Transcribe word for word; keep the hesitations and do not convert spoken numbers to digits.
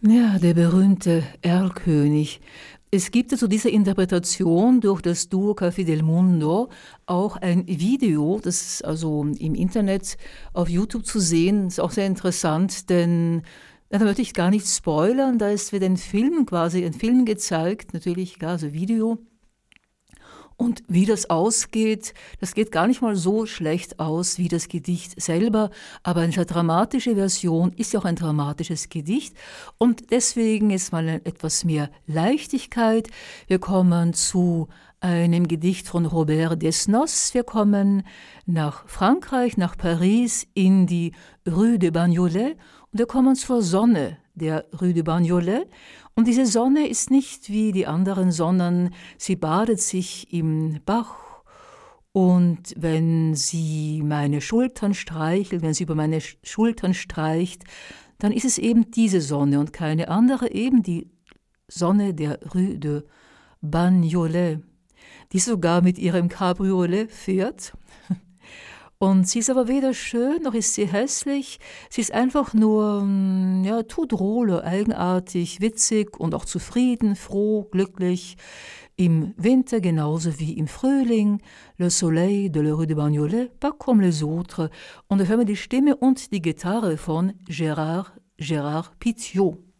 Ja, der berühmte Erlkönig. Es gibt zu dieser Interpretation durch das Duo Café del Mundo auch ein Video, das ist also im Internet auf YouTube zu sehen. Ist auch sehr interessant, denn ja, da möchte ich gar nicht spoilern. Da ist wird ein Film quasi, ein Film gezeigt, natürlich, klar, so Video. Und wie das ausgeht, das geht gar nicht mal so schlecht aus wie das Gedicht selber, aber eine dramatische Version ist ja auch ein dramatisches Gedicht und deswegen ist mal etwas mehr Leichtigkeit. Wir kommen zu einem Gedicht von Robert Desnos. Wir kommen nach Frankreich, nach Paris, in die Rue de Bagnolet und wir kommen zur Sonne der Rue de Bagnolet. Und diese Sonne ist nicht wie die anderen Sonnen, sie badet sich im Bach und wenn sie meine Schultern streichelt, wenn sie über meine Schultern streicht, dann ist es eben diese Sonne und keine andere, eben die Sonne der Rue de Bagnolet, die sogar mit ihrem Cabriolet fährt. Und sie ist aber weder schön, noch ist sie hässlich. Sie ist einfach nur, ja, tout drôle, eigenartig, witzig und auch zufrieden, froh, glücklich. Im Winter genauso wie im Frühling. Le soleil de la rue de Bagnolet, pas comme les autres. Und da hören wir die Stimme und die Gitarre von Gérard, Gérard Pitriot.